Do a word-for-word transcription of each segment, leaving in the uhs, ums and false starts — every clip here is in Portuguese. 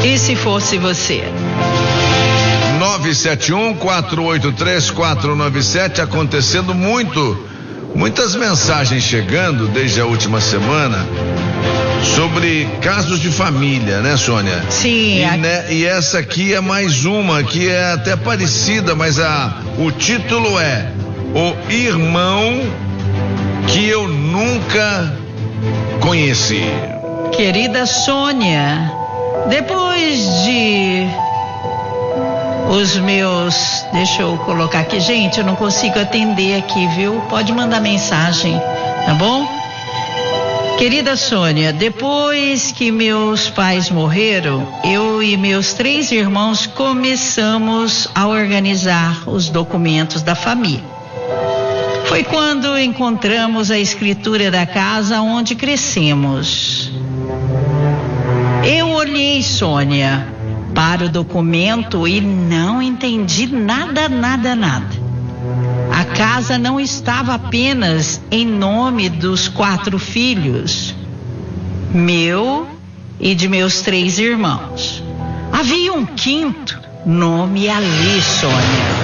E se fosse você? nove sete um, quatro oito três, quatro nove sete, acontecendo muito, muitas mensagens chegando desde a última semana sobre casos de família, né, Sônia? Sim. E, a... né, e essa aqui é mais uma, que é até parecida, mas a, o título é O Irmão que Eu Nunca Conheci. Querida Sônia, depois de os meus, deixa eu colocar aqui, gente, eu não consigo atender aqui, viu? Pode mandar mensagem, tá bom? Querida Sônia, depois que meus pais morreram, eu e meus três irmãos começamos a organizar os documentos da família. Foi quando encontramos a escritura da casa onde crescemos. Eu olhei, Sônia, para o documento e não entendi nada, nada, nada. A casa não estava apenas em nome dos quatro filhos, meu e de meus três irmãos. Havia um quinto nome ali, Sônia.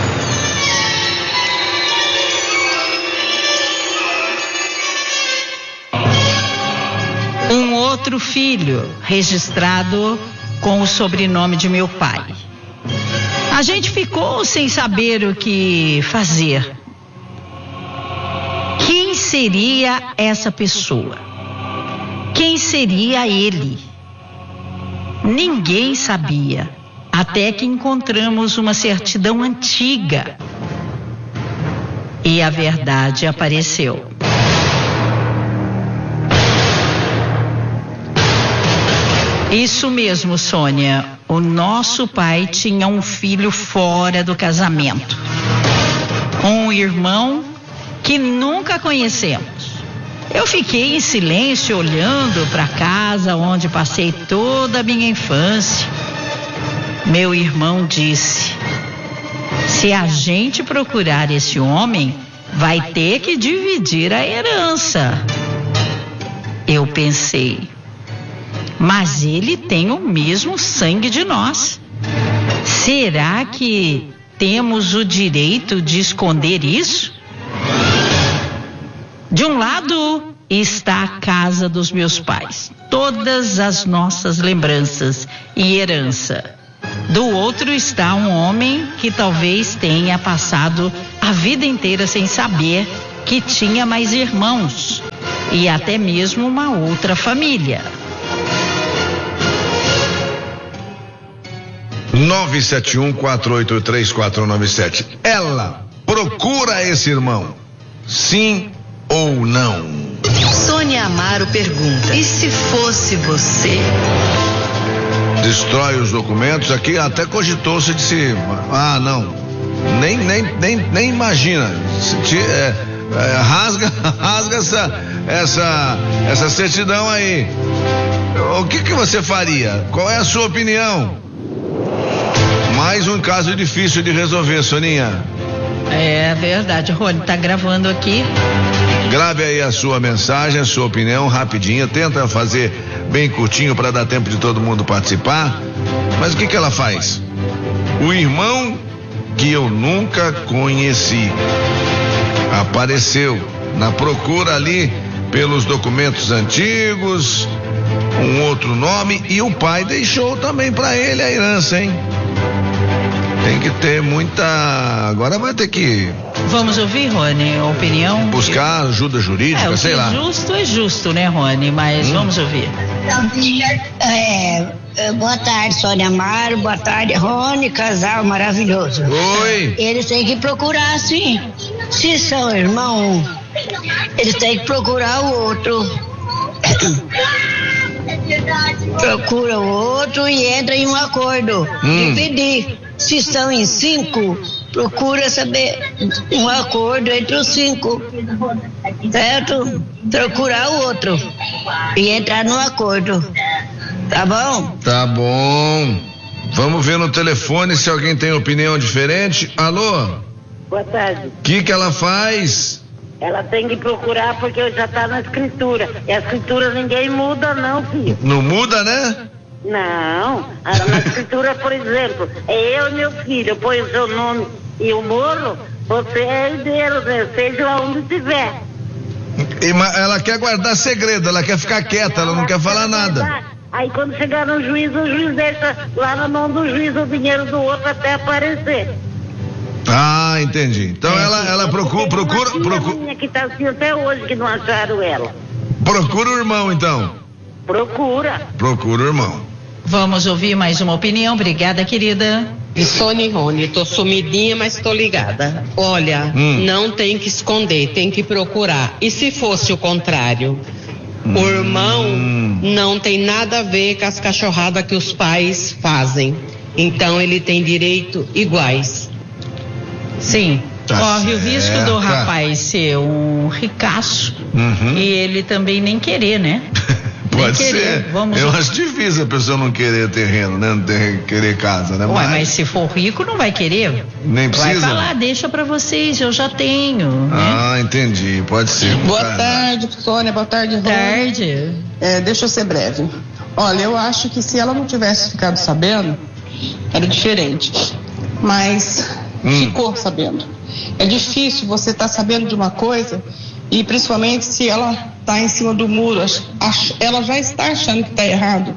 Um outro filho registrado com o sobrenome de meu pai. A gente ficou sem saber o que fazer. Quem seria essa pessoa? Quem seria ele? Ninguém sabia, até que encontramos uma certidão antiga. E a verdade apareceu. Isso mesmo, Sônia. O nosso pai tinha um filho fora do casamento. Um irmão que nunca conhecemos. Eu fiquei em silêncio olhando para a casa onde passei toda a minha infância. Meu irmão disse: se a gente procurar esse homem, vai ter que dividir a herança. Eu pensei: mas ele tem o mesmo sangue de nós. Será que temos o direito de esconder isso? De um lado está a casa dos meus pais, todas as nossas lembranças e herança. Do outro está um homem que talvez tenha passado a vida inteira sem saber que tinha mais irmãos e até mesmo uma outra família. nove sete um, quatro oito três, quatro nove sete. Ela procura esse irmão? Sim ou não? Sônia Amaro pergunta: e se fosse você? Destrói os documentos. Aqui até cogitou-se de se... Ah, não. Nem, nem, nem, nem imagina. Se, é, é, rasga, rasga essa, essa, essa certidão aí. O que que você faria? Qual é a sua opinião? Mais um caso difícil de resolver, Soninha. É verdade, Rony, tá gravando aqui. Grave aí a sua mensagem, a sua opinião, rapidinho. Tenta fazer bem curtinho para dar tempo de todo mundo participar. Mas o que que ela faz? O irmão que eu nunca conheci apareceu na procura ali pelos documentos antigos, um outro nome, e o pai deixou também para ele a herança, hein? Tem que ter muita... Agora vai ter que... Vamos ouvir, Rony, a opinião? Buscar ajuda jurídica, é, sei lá. Justo é justo, né, Rony? Mas hum. vamos ouvir. É, boa tarde, Sônia Amaro. Boa tarde, Rony, casal maravilhoso. Oi. Eles têm que procurar, sim. Se são irmãos, eles têm que procurar o outro. Procura o outro e entra em um acordo. Hum. Dividir. Se são em cinco, procura saber um acordo entre os cinco, certo? Procurar o outro e entrar no acordo, tá bom? Tá bom. Vamos ver no telefone se alguém tem opinião diferente. Alô? Boa tarde. O que que ela faz? Ela tem que procurar porque já tá na escritura. E a escritura ninguém muda não, filho. Não muda, né? Não, na escritura, por exemplo, é eu e meu filho, eu ponho o seu nome e o morro, você é herdeiro, né? Seja onde estiver. E, mas ela quer guardar segredo, ela quer ficar quieta, ela não quer falar nada. Aí quando chegar no juiz, o juiz deixa lá na mão do juiz o dinheiro do outro até aparecer. Ah, entendi. Então é, ela, ela procura, procura, procura. Minha que tá assim até hoje que não acharam ela. Procura o irmão, então. Procura. Procura o irmão. Vamos ouvir mais uma opinião. Obrigada, querida. E Sônia e Rony, tô sumidinha, mas tô ligada. Olha, hum. não tem que esconder, tem que procurar. E se fosse o contrário? Hum. O irmão não tem nada a ver com as cachorradas que os pais fazem. Então ele tem direito iguais. Sim. Tá Corre o risco certo. do rapaz ser um ricaço uhum. e ele também nem querer, né? Pode nem ser. Querer. Vamos Eu ver. acho difícil a pessoa não querer terreno, né? Não ter, querer casa, né? Ué, mas... mas se for rico não vai querer. Nem Vai precisa? falar, deixa pra vocês, eu já tenho. Né? Ah, entendi. Pode ser. Boa Cara. tarde, Sônia. Boa tarde, Rony. Boa tarde. É, deixa eu ser breve. Olha, eu acho que se ela não tivesse ficado sabendo, era diferente. Mas hum. ficou sabendo. É difícil você estar tá sabendo de uma coisa e principalmente se ela está em cima do muro, ela já está achando que está errado,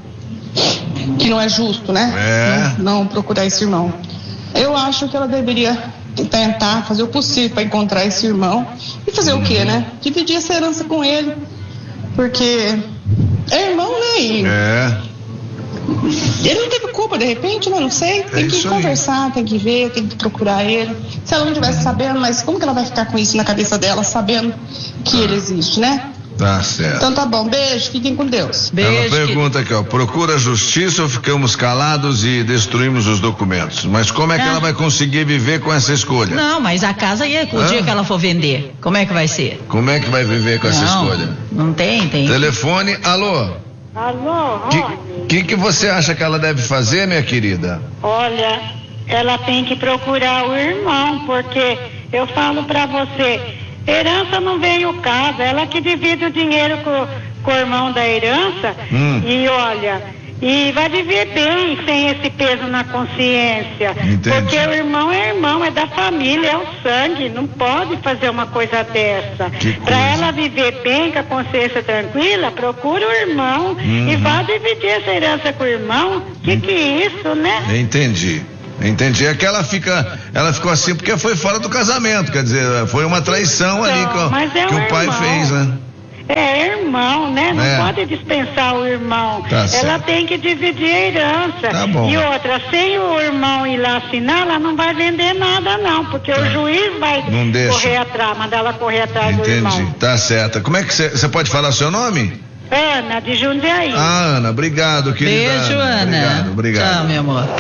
que não é justo, né? É. Não, não procurar esse irmão. Eu acho que ela deveria tentar fazer o possível para encontrar esse irmão e fazer hum. o quê, né? Dividir essa herança com ele, porque é irmão, né? E é. ele não teve culpa, de repente, né? Não sei. Tem é que conversar, aí. tem que ver, tem que procurar ele. Se ela não estivesse sabendo, mas como que ela vai ficar com isso na cabeça dela, sabendo que ele existe, né? Tá certo. Então tá bom, beijo, fiquem com Deus. Beijo. Ela pergunta aqui, ó, procura justiça ou ficamos calados e destruímos os documentos? Mas como é que ah. ela vai conseguir viver com essa escolha? Não, mas a casa é o ah. dia que ela for vender. Como é que vai ser? Como é que vai viver com não, essa escolha? Não tem, tem. Telefone, alô? Alô, Rony? O que, que você acha que ela deve fazer, minha querida? Olha, ela tem que procurar o irmão, porque eu falo pra você, herança não veio casa, ela que divide o dinheiro com, com o irmão da herança, hum. e olha, e vai viver bem sem esse peso na consciência. Entendi. Porque o irmão é irmão, é da família, é o sangue, não pode fazer uma coisa dessa. Para ela viver bem, com a consciência tranquila, procura o irmão uhum. e vá dividir essa herança com o irmão. Que que é isso, né? Entendi. Entendi. É que ela fica, ela ficou assim porque foi fora do casamento, quer dizer, foi uma traição então, ali que, é que o pai irmão. fez, né? É irmão, né? Não é. pode dispensar o irmão. Tá ela certo. tem que dividir a herança. Tá bom. E outra, sem o irmão ir lá assinar, ela não vai vender nada, não. Porque tá. o juiz vai não correr atrás, mandar ela correr atrás Entendi. do irmão. Tá certo. Como é que você pode falar seu nome? Ana, de Jundiaí. Ah, Ana, obrigado, querida. Beijo, Ana. Obrigado, obrigado. Tchau, meu amor.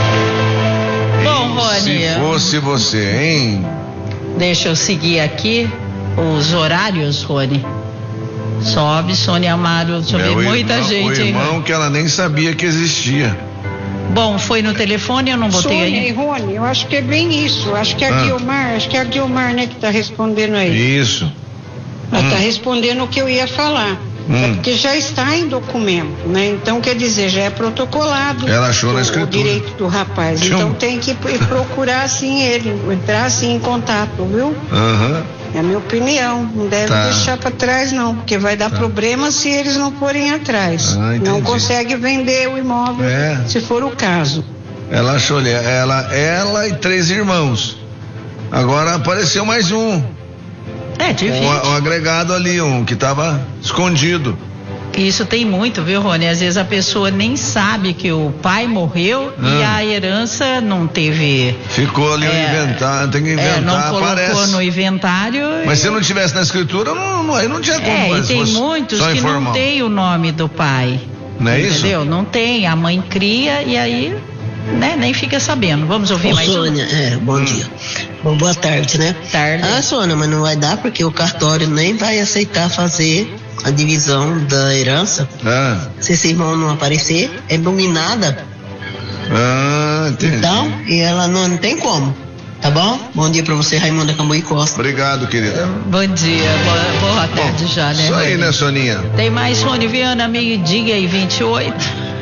Bom, Rony. Se fosse você, hein? Deixa eu seguir aqui os horários, Rony. Sobe, Sônia Amaro, deixa eu ver, é, muita irmão, gente. O irmão que ela nem sabia que existia. Bom, foi no telefone, eu não botei Sônia aí. e Rony, eu acho que é bem isso. Acho que é a ah. Guilmar, acho que é a Guilmar, né, que tá respondendo aí. Isso. Ela hum. tá respondendo o que eu ia falar. Hum. É porque já está em documento, né? Então, quer dizer, já é protocolado. Ela achou o, na escritura. O direito do rapaz. Chum. Então tem que procurar, assim, ele, entrar, assim, em contato, viu? Aham. Uhum. É a minha opinião, não deve tá. deixar para trás não, porque vai dar tá. problema se eles não forem atrás. Ah, não consegue vender o imóvel, é. se for o caso. Ela achou, ela, ela e três irmãos. Agora apareceu mais um. É, difícil. Um, um agregado ali, um que estava escondido. Isso tem muito, viu, Rony? Às vezes a pessoa nem sabe que o pai morreu ah. e a herança não teve... Ficou ali é, no inventário, tem que inventar, é, não colocou aparece. no inventário... Mas e... se não tivesse na escritura, não, não, aí não tinha como. É, e tem muitos que informal. Não tem o nome do pai. Não é entendeu? isso? Entendeu? Não tem, a mãe cria e aí... Né, nem fica sabendo. Vamos ouvir Ô, mais Sônia, um? é, bom dia. Bom, boa tarde, né? Tarde. Ah, Sônia, mas não vai dar porque o cartório nem vai aceitar fazer a divisão da herança. Ah. Se esse irmão não aparecer, é dominada. Ah, entendi. Então, e ela não, não tem como. Tá bom? Bom dia pra você, Raimunda Cambuí Costa. Obrigado, querida. Bom dia, boa, boa tarde. Bom, já, né? Isso aí, né, Soninha? Tem mais, Rony Viana, meio-dia e vinte e oito.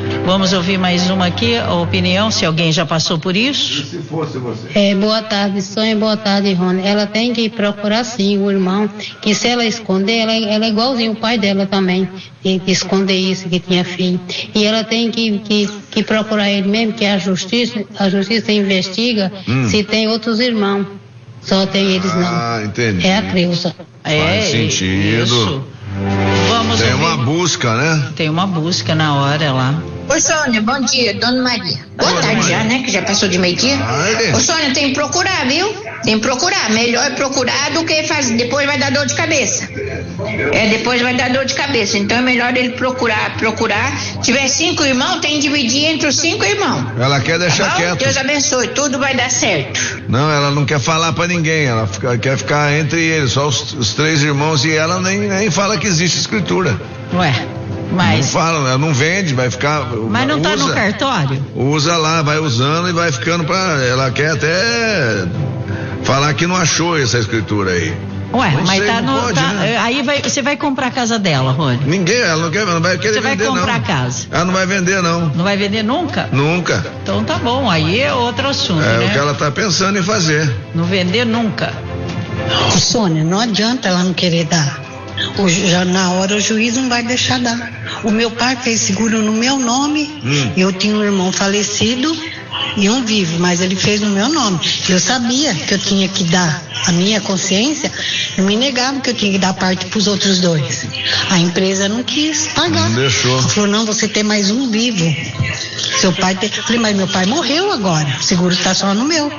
Vamos ouvir mais uma aqui, a opinião, se alguém já passou por isso. E se fosse você? É, boa tarde, Sônia, boa tarde, Rony. Ela tem que procurar sim o irmão, que se ela esconder, ela, ela é igualzinho o pai dela também, tem que esconder isso, que tinha filho. E ela tem que, que, que procurar ele mesmo, que a justiça, a justiça investiga hum. se tem outros irmãos. Só tem eles não. Ah, entendi. É a Creuza. É, faz sentido. Isso. Vamos tem ouvir. uma busca, né? Tem uma busca na hora lá. Oi, Sônia, bom dia, Dona Maria. Boa Oi, tarde Maria. já, né? Que já passou de meio-dia. Ai. Ô, Sônia, tem que procurar, viu? Tem que procurar. Melhor procurar do que fazer. Depois vai dar dor de cabeça. É, depois vai dar dor de cabeça. Então é melhor ele procurar, procurar. Se tiver cinco irmãos, tem que dividir entre os cinco irmãos. Ela quer deixar Tá bom? quieto. Deus abençoe, tudo vai dar certo. Não, ela não quer falar pra ninguém, ela fica, quer ficar entre eles, só os, os três irmãos, e ela nem, nem fala que existe escritura. Ué, mas... Não fala, ela não vende, vai ficar... Mas não usa, tá no cartório? Usa lá, vai usando e vai ficando pra... Ela quer até falar que não achou essa escritura aí. Ué, não mas sei, tá no... pode, Tá, né? Aí vai, você vai comprar a casa dela, Rony? Ninguém, ela não, quer, ela não vai querer Você vai vender, não. comprar a casa? Ela não vai vender, não. Não vai vender nunca? Nunca. Então tá bom, aí é outro assunto, É né? o que ela tá pensando em fazer. Não vender nunca. Ô, Sônia, não adianta ela não querer dar. O, já na hora o juiz não vai deixar dar. O meu pai fez seguro no meu nome. Hum. Eu tinha um irmão falecido e um vivo, mas ele fez no meu nome. Eu sabia que eu tinha que dar. A minha consciência não me negava que eu tinha que dar parte para os outros dois. A empresa não quis pagar. Não deixou. Ela falou, não, você tem mais um vivo. Seu pai tem... Eu falei, mas meu pai morreu agora. O seguro está só no meu.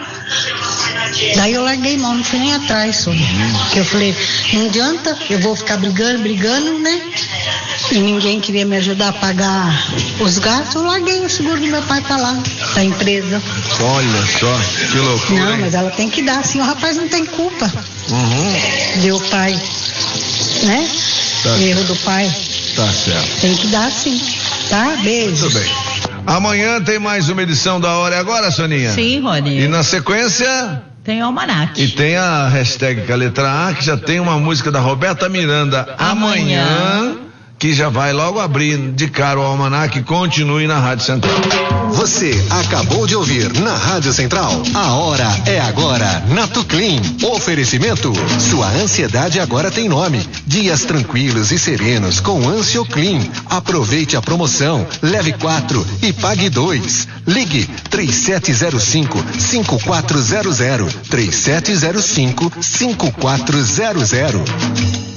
Daí eu larguei mão, não fui nem atrás, Sônia. Porque eu falei, não adianta, eu vou ficar brigando, brigando, né? E ninguém queria me ajudar a pagar os gastos, eu larguei o seguro do meu pai pra lá, da empresa. Olha só, que loucura. Não, hein? mas ela tem que dar, assim, o rapaz não tem culpa. Uhum. Deu pai, né? Tá. Erro do pai. Tá certo. Tem que dar sim, tá? Beijo. Tudo bem. Amanhã tem mais uma edição da Hora é Agora, Soninha? Sim, Rony. E na sequência... Tem o almanac. E tem a hashtag com a letra A, que já tem uma música da Roberta Miranda, Amanhã, Amanhã que já vai logo abrir de cara o almanac. Continue na Rádio Central. Você acabou de ouvir na Rádio Central. A Hora é Agora, na Tuclin. Oferecimento. Sua ansiedade agora tem nome. Dias tranquilos e serenos com Ansioclin. Aproveite a promoção. Leve quatro e pague dois. Ligue três sete zero cinco, cinco quatro zero zero. três sete zero cinco, cinco quatro zero zero.